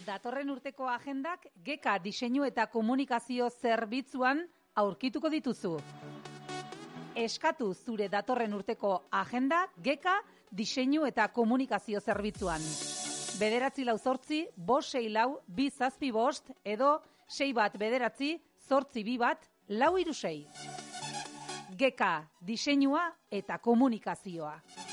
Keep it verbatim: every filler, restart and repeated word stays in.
Datorren urteko agendak Geka diseinu eta komunikazio zerbitzuan aurkituko dituzu. Eskatu zure datorren urteko agenda Geka diseinu eta komunikazio zerbitzuan. Bederatzi lau zortzi, bost sei lau, bi zazpi bost, edo sei bat bederatzi, zortzi bi bat, lau hiru sei. Geka diseinua eta komunikazioa.